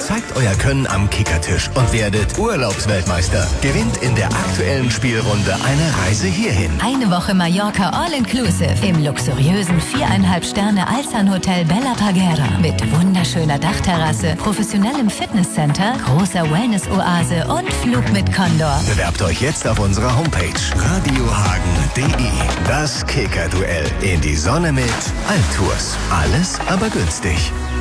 Zeigt euer Können am Kickertisch und werdet Urlaubsweltmeister. Gewinnt in der aktuellen Spielrunde eine Reise hierhin. Eine Woche Mallorca All-Inclusive im luxuriösen 4,5 Sterne Alsan Hotel Bella Parguera mit wunderschöner Dachterrasse, professionellem Fitnesscenter, großer Wellness-Oase und Flug mit Condor. Bewerbt euch jetzt auf unserer Homepage radiohagen.de. Das Kicker-Duell in die Sonne mit Altours. Alles aber günstig.